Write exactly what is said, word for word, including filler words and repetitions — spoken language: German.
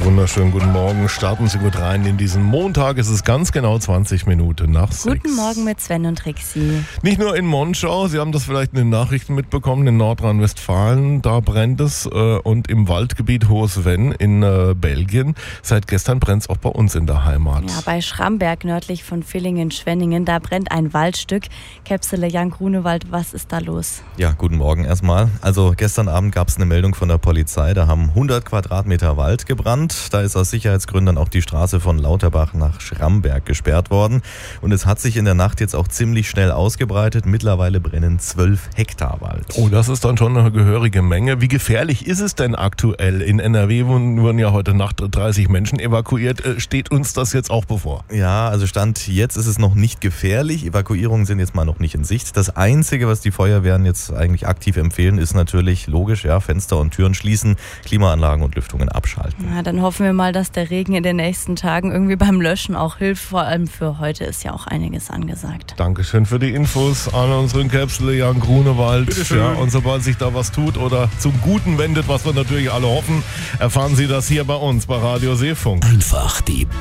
wunderschönen guten Morgen. Starten Sie gut rein in diesen Montag. Es ist ganz genau zwanzig Minuten nach sechs. Guten Morgen mit Sven und Trixi. Nicht nur in Monschau, Sie haben das vielleicht in den Nachrichten mitbekommen, in Nordrhein-Westfalen, da brennt es. Äh, und im Waldgebiet Hohes-Venn in äh, Belgien. Seit gestern brennt es auch bei uns in der Heimat. Ja, bei Schramberg nördlich von Villingen-Schwenningen, da brennt ein Waldstück. Käpsele Jan Grunewald, was ist da los? Ja, guten Morgen erstmal. Also gestern Abend gab es eine Meldung von der Polizei, da haben hundert Quadratmeter Wald gebrannt. Da ist aus Sicherheitsgründen auch die Straße von Lauterbach nach Schramberg gesperrt worden. Und es hat sich in der Nacht jetzt auch ziemlich schnell ausgebreitet. Mittlerweile brennen zwölf Hektar Wald. Oh, das ist dann schon eine gehörige Menge. Wie gefährlich ist es denn aktuell? In N R W wurden ja heute Nacht dreißig Menschen evakuiert. Steht uns das jetzt auch bevor? Ja, also Stand jetzt ist es noch nicht gefährlich. Evakuierungen sind jetzt mal noch nicht in Sicht. Das Einzige, was die Feuerwehren jetzt eigentlich aktiv empfehlen, ist natürlich logisch, ja, Fenster und Türen schließen, Klimaanlagen und Lüftungen abschalten. Na, dann hoffen wir mal, dass der Regen in den nächsten Tagen irgendwie beim Löschen auch hilft. Vor allem für heute ist ja auch einiges angesagt. Dankeschön für die Infos an unseren Käpsele Jan Grunewald. Ja, und sobald sich da was tut oder zum Guten wendet, was wir natürlich alle hoffen, erfahren Sie das hier bei uns bei Radio Seefunk. Einfach die